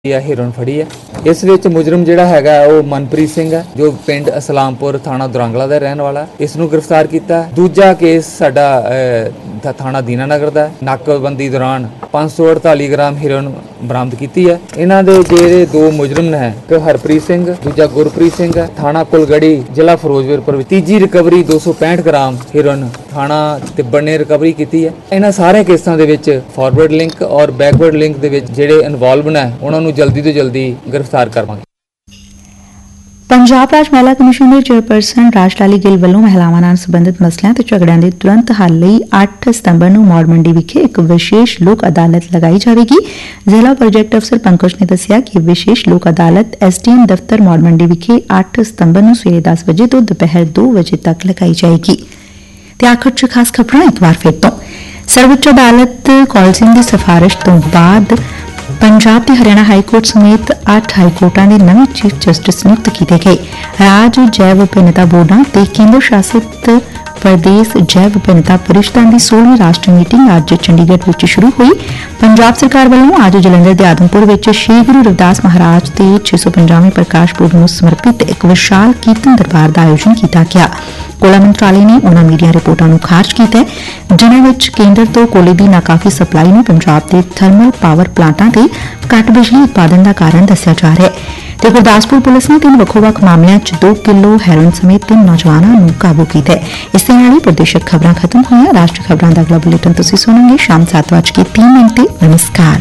हिरन फड़ी है। इस विच मुजरम जिहड़ा हैगा वो मनप्रीत सिंह है जो पिंड असलामपुर थाना दुरांगला दा रहने वाला। इस नूं गिरफ्तार किया। दूजा केस साडा थाना दीनानगर दा नाकाबंदी दौरान 548 ग्राम हिरन बरामद की है। इन्हां दे जेहड़े दो मुजरम है एक हरप्रीत सिंह दूजा गुरप्रीत सिंह है थाना कुलगड़ी जिला फिरोजपुर। तीजी रिकवरी 265 ग्राम हिरन थाना तिब्बड़ ने रिकवरी की है। इन्हां सारे केसां दे विच फॉरवर्ड लिंक और बैकवर्ड लिंक दे विच जिहड़े इनवॉल्व ने उन्हां नूं जल्दी तो जल्दी गिरफ्तार करवांगे। पंजाब राज महिला कमिशन ਦੇ ਚੇਅਰਪਰਸਨ ਰਾਜਲਾਲੀ ਗਿੱਲ ਵੱਲੋਂ ਮਹਿਲਾਵਾਂ ਨਾਲ ਸੰਬੰਧਿਤ ਮਸਲਿਆਂ ਤੇ ਝਗੜਿਆਂ ਦੇ ਤੁਰੰਤ ਹੱਲ ਲਈ 8 ਸਤੰਬਰ ਨੂੰ ਮੌੜ ਮੰਡੀ ਵਿਖੇ ਇੱਕ ਵਿਸ਼ੇਸ਼ ਲੋਕ ਅਦਾਲਤ ਲਗਾਈ ਜਾਵੇਗੀ। ਜ਼ਿਲ੍ਹਾ ਪ੍ਰੋਜੈਕਟ ਅਫਸਰ ਪੰਕਜ ਨੇ ਦੱਸਿਆ ਕਿ ਵਿਸ਼ੇਸ਼ ਲੋਕ ਅਦਾਲਤ ਐਸਡੀਐਮ ਦਫ਼ਤਰ ਮੌੜ ਮੰਡੀ ਵਿਖੇ 8 ਸਤੰਬਰ ਨੂੰ ਸਵੇਰੇ 10 ਵਜੇ ਤੋਂ ਦੁਪਹਿਰ 2 ਵਜੇ ਤੱਕ ਲਗਾਈ ਜਾਏਗੀ। ਤੇ ਆਖਰ 'ਚ ਖਾਸ ਖਬਰਾਂ ਇੱਕ ਵਾਰ ਫਿਰ ਤੋਂ ਸਰਵਉੱਚ ਅਦਾਲਤ ਕਾਲਸਿੰਗ ਦੀ ਸਿਫਾਰਿਸ਼ ਤੋਂ ਬਾਅਦ पंजाब ते हरियाणा हाईकोर्ट समेत 8 हाईकोर्टां दे नवे चीफ जस्टिस नियुक्त किए गए। राज जैव विभिन्नता बोर्डां ते केंद्र शासित प्रदेश जैव विभिन्नता परिषदां दी 16वीं राष्ट्रीय मीटिंग अज चंडीगढ़ विच शुरू हुई। पंजाब सरकार ਵੱਲੋਂ ਅੱਜ ਜਲੰਧਰ ਦੇ ਆਦਮਪੁਰ ਵਿੱਚ ਸ਼੍ਰੀ ਗੁਰੂ ਰਵਿਦਾਸ ਮਹਾਰਾਜ ਦੇ 650ਵੇਂ ਪ੍ਰਕਾਸ਼ ਪੁਰਬ ਨੂੰ ਸਮਰਪਿਤ ਇੱਕ ਵਿਸ਼ਾਲ ਕੀਰਤਨ ਦਰਬਾਰ ਦਾ ਆਯੋਜਨ ਕੀਤਾ ਗਿਆ। ਕੋਲਾ ਮੰਤਰਾਲੇ ਨੇ ਉਹਨਾਂ ਮੀਡੀਆ ਰਿਪੋਰਟਾਂ ਨੂੰ ਖਾਰਜ ਕੀਤਾ ਜਿਨ੍ਹਾਂ ਵਿੱਚ ਕੇਂਦਰ ਤੋਂ ਕੋਲੇ ਦੀ ਨਾਕਾਫੀ ਸਪਲਾਈ ਨੂੰ ਪੰਜਾਬ ਦੇ ਥਰਮਲ ਪਾਵਰ ਪਲਾਂਟਾਂ ਤੇ ਘੱਟ ਬਿਜਲੀ ਉਤਪਾਦਨ ਦਾ ਕਾਰਨ ਦੱਸਿਆ ਜਾ ਰਿਹਾ ਹੈ। ਤੇ ਗੁਰਦਾਸਪੁਰ ਪੁਲਿਸ ਨੇ 3 ਵੱਖੋ-ਵੱਖ ਮਾਮਲਿਆਂ 'ਚ 2 ਕਿਲੋ ਹੈਰੋਇਨ ਸਮੇਤ 3 ਨੌਜਵਾਨਾਂ ਨੂੰ ਕਾਬੂ ਕੀਤਾ ਹੈ। ਇਸ ਦੇ ਨਾਲ ਹੀ ਪ੍ਰਦੇਸ਼ਕ ਖਬਰਾਂ ਖਤਮ ਹੋਈਆਂ। ਰਾਸ਼ਟਰੀ ਖਬਰਾਂ ਦਾ ਅਗਲਾ ਬੁਲੇਟਿਨ ਤੁਸੀਂ ਸੁਣੋਗੇ ਸ਼ਾਮ 7:03 ਤੇ। ਨਮਸਕਾਰ।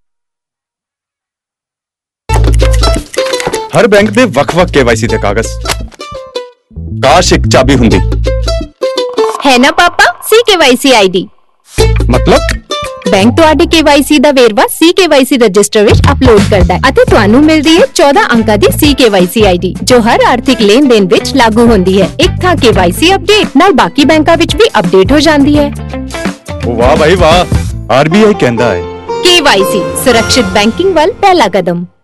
हर बैंक दे वख-वख केवाईसी दे कागज काश एक चाबी हुंदी है ना पापा CKYC ID मतलब बैंक ਤੁਹਾਡੇ KYC ਦਾ ਵੇਰਵਾ CKYC ਰਜਿਸਟਰ ਵਿੱਚ ਅਪਲੋਡ ਕਰਦਾ ਹੈ ਅਤੇ ਤੁਹਾਨੂੰ ਮਿਲਦੀ ਹੈ 14 ਅੰਕਾਂ ਦੀ CKYC ID ਜੋ ਹਰ ਆਰਥਿਕ ਲੈਣ ਦੇਣ ਵਿੱਚ ਲਾਗੂ ਹੁੰਦੀ ਹੈ। ਇੱਕ ਥਾਂ KYC ਅਪਡੇਟ ਨਾਲ ਬਾਕੀ ਬੈਂਕਾਂ ਵਿੱਚ ਵੀ ਅਪਡੇਟ ਹੋ ਜਾਂਦੀ ਹੈ। ਵਾਹ ਭਾਈ ਵਾਹ RBI ਕਹਿੰਦਾ ਹੈ KYC ਸੁਰੱਖਿਅਤ ਬੈਂਕਿੰਗ ਵੱਲ ਪਹਿਲਾ ਕਦਮ।